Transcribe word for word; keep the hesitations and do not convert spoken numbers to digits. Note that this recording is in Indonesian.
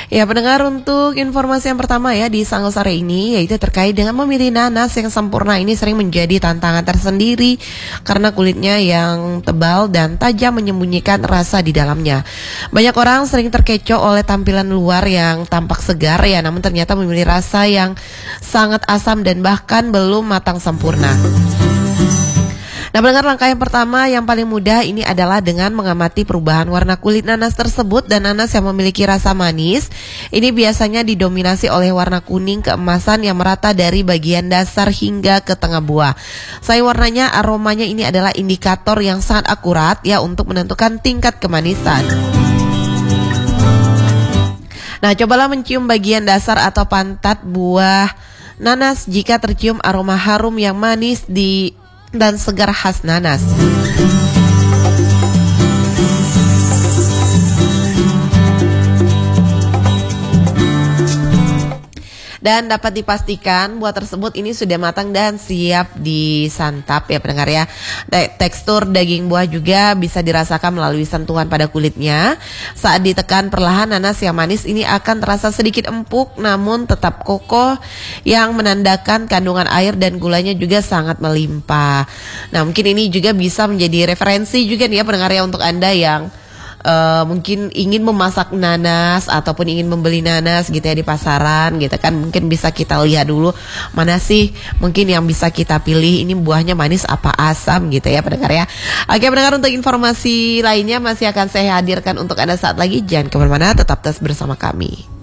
Ya pendengar, untuk informasi yang pertama ya di Sanggau sore ini, yaitu terkait dengan memilih nanas yang sempurna. Ini sering menjadi tantangan tersendiri karena kulitnya yang tebal dan tajam menyembunyikan rasa di dalamnya. Banyak orang sering terkecoh oleh tampilan luar yang tampak segar ya, namun ternyata memilih rasa yang sangat asam dan bahkan belum matang sempurna. Nah, pendengar, langkah yang pertama yang paling mudah ini adalah dengan mengamati perubahan warna kulit nanas tersebut. Dan nanas yang memiliki rasa manis ini biasanya didominasi oleh warna kuning keemasan yang merata dari bagian dasar hingga ke tengah buah. Selain warnanya, aromanya ini adalah indikator yang sangat akurat ya untuk menentukan tingkat kemanisan. Nah, cobalah mencium bagian dasar atau pantat buah nanas. Jika tercium aroma harum yang manis di dan segar khas nanas, dan dapat dipastikan buah tersebut ini sudah matang dan siap disantap ya pendengar ya. Tekstur daging buah juga bisa dirasakan melalui sentuhan pada kulitnya. Saat ditekan perlahan, nanas yang manis ini akan terasa sedikit empuk namun tetap kokoh, yang menandakan kandungan air dan gulanya juga sangat melimpah. Nah, mungkin ini juga bisa menjadi referensi juga nih ya pendengar ya untuk Anda yang Uh, mungkin ingin memasak nanas ataupun ingin membeli nanas gitu ya di pasaran gitu kan. Mungkin bisa kita lihat dulu mana sih mungkin yang bisa kita pilih, ini buahnya manis apa asam gitu ya pendengar ya. Oke pendengar, untuk informasi lainnya masih akan saya hadirkan untuk Anda saat lagi. Jangan kemana-mana, tetap terus bersama kami.